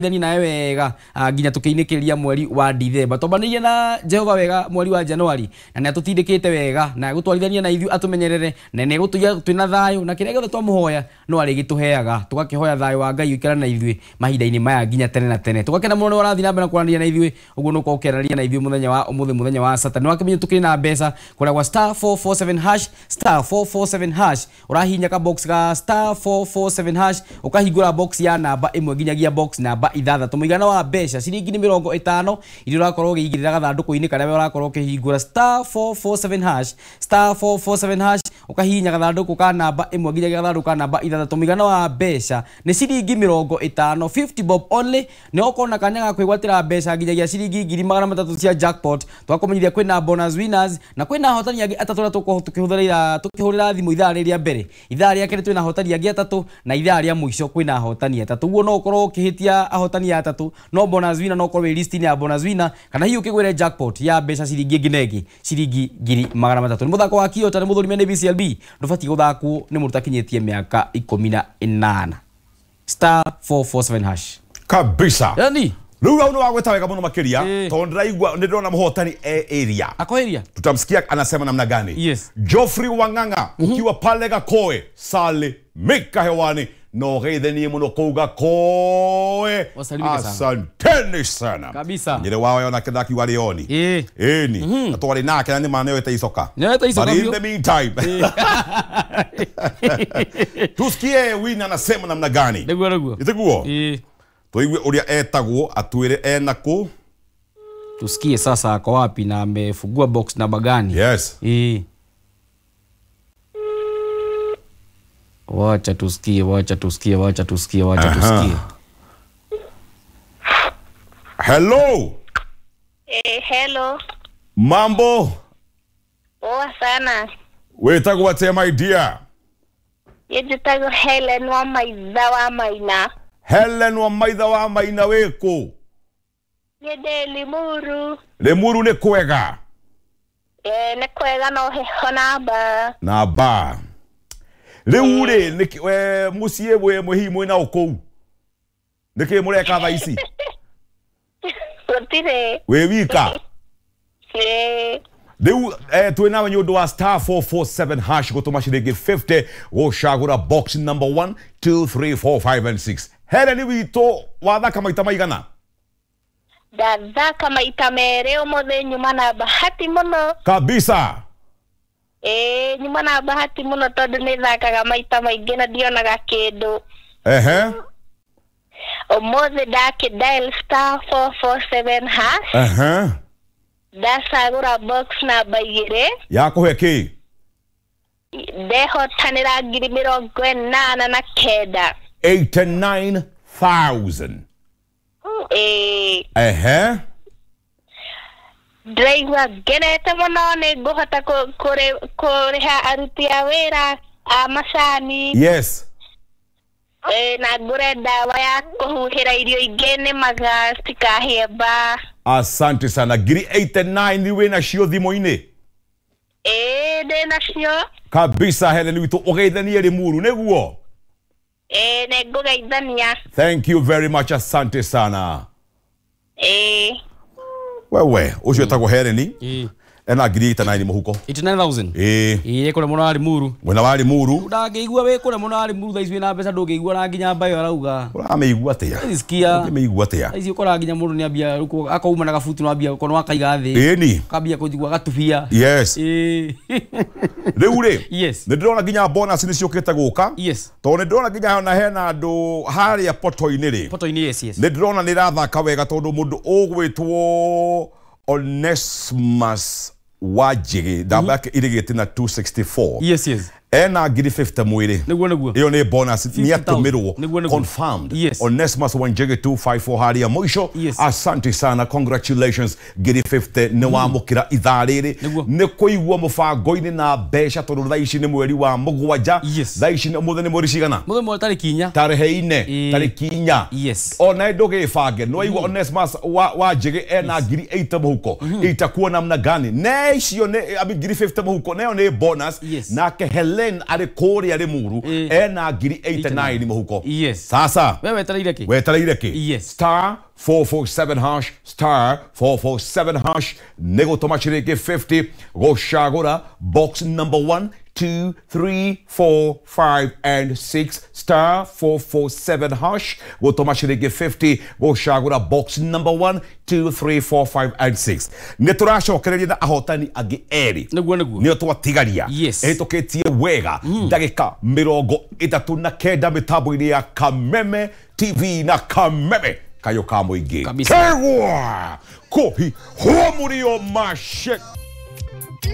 Theni na wega nginya tukiinikiria mweri wa Dithemba tobanire na Jehova wega mweri wa Januari na atutindikite wega na gutwarithania na ithu atumenyerere na ne gutuya twina thayo na kirege twamuhoya no ari gituheaga tugakihoya thayo wa Ngai ukira na ithu mahinda-ini maya nginya tene na tene tugakena muno warathi na mbere kurania na ithu uguo nuko ukeraria na ithu muthenya wa muthenya wa Saturday wakimenye tukiri na mbeca kura kwa *447# *447# urahinya ka box ka *447# ukahingura box ya namba imwe nginyagia box namba ithathatũ muigana wa mbeca ciringi 50 iria urakorwo ugiigirira gathanduku-ini kana we urakorwo ukihingura *447# *447# ukahinya gathanduku ka namba imwe nginyagia gathanduku ka namba ithathatũ muigana wa mbeca ni ciringi 50 50 bob only ni ukona kanya ga kwigwatira mbeca nginyagia ciringi 300 cia jackpot twakumenyithia kwina bonus winners na kwina hotani angi atatu tukihurira thimu ithaa riria mbere ithaa ria keri twina hotani angi atatu na ithaa ria muico kwina hotani atatu uguo no ukorwo ukihitia ahotani atatu no bonus winner no ukorwo list ya bonus winner kana hiyo ukigwire jackpot ya mbeca ciringi nginegi ciringi 300 ni muthako wa Kiota ni muthuri mene BCLB ndubati guthakwo ni muruta kinyetie miaka 18 *447# kabisa yani Lugha uno wagweta wega muno makiria tondiraigwa ndirona muhotani area ako area tutamsikia anasema namna gani. Yes. Geoffrey Wanganga ukiwa pale Gakoe sale mika hewani no geithenie muno kuga Koe asanteni sana kabisa nyire wao yona kidaki walioni ni na twari nake ni maneo etaisoka but in the meantime tusikie wina anasema namna gani niguo itaguo tuigue uria etagwo atwire enaku tusikie sasa ako wapi na amefungua box namba gani. Yes. Wacha tusikie. Hello. Hello. Mambo. Poa sana. Wetagwo atia my dear? Yetagwo Helen wa Maitha wa Maina. Helen wa Maitha wa Maina weko? Yede Limuru. Limuru ni kwega? Ni kwega no heho na ba. Riure ni musie bwe muhimu na ukou. Niki mureka tha ici? Rotire. We wika? Riu twina nyundu wa *447# gutuma ciringi 50 gucagura box number 1 2 3 4 5 and 6. Hele ni wito wathaka maita maigana? Dathaka maita mere umothe nyuma na bahati muno. Kabisa. Nyuma na bahati muno tondu ni thakaga maita maingi na ndionaga kindu. Umothe ndaki dial *447#. Ndacagura box namba 2 ya kuhe ki ndehotanira 89,000 89,000. Driver genete muno ni nguhota kuriha aruti a wira a macani. Yes. Na ngure dawa ya kuhuhira irio ingi ni maga cikahiemba. Asante sana. 89 ni wina cio thimo-ini? Ndina cio. Kabisa Helen witu ugeithanie Limuru niguo? Ne ngugeithania. Thank you very much, asante sana. Wewe ucio etagwo Helen ena 89 muhuko 89,000 kule muno ari Limuru wena wari Limuru ndangĩigua we kule muno ari Limuru thaicĩ wĩna mbeca ndũngĩigua na nginya mbayo arauga ũrameigua atĩa isikia ũmeigua atĩa thaicĩ ũkora nginya mũndũ nĩ ambia akauma na gabutu no ambia kono akaiga thĩ kambia kũjigua gatubia. Yes. Rĩu yes nĩ ndĩrona nginya bonus nĩ ciũkĩte gũka. Yes. Tondũ nĩ ndĩrona nginya hena andũ harĩa poto-inĩ yes nĩ ndĩrona nĩ ĩrathaka wega tondũ mũndũ ũgwĩtwo Onesimus Wajigi namba yake irigite na 264. Yes. Ena 50 mwiri. Niguo. Iyo ni bonus ni atumirwo confirmed. Yes. Onesimus Wajigi 254 haria mwisho. Asante sana, congratulations. 50 ni wamukira ithariri. Ni kuigwa mubango-ini na mbeca tondu thaici ni mweri wa mugwanja. Thaici ni muthe ni mweri cigana? Muthe mweri tariki 4. Tarehe 4. Tariki 4. Yes. Ona ndugibange no igwa Onesimus Wajigi ena 8 muhuko. Itakuwa namna gani? Ne icio ni 50 muhuko nayo ni bonus. Na ke Len ari kuri ari muru ena ngiri 89 muhuko. Yes. Sasa wewe wetereire ki? Wetereire ki? Yes. Star 447 hash star 447 hash nego tomachireke 50 go shagora box number 1 2 3 4 5 and 6 star 447 hash go tomachireke 50 go shagora box number 1 2 3 4 5 and 6 neturashokereria na ahotani agi eri nio twatigaria ehitukitie wega ndagika 39 mitambo-ini ya Kameme TV na Kameme kayo ka muingi kegwa kohi huamurio mashek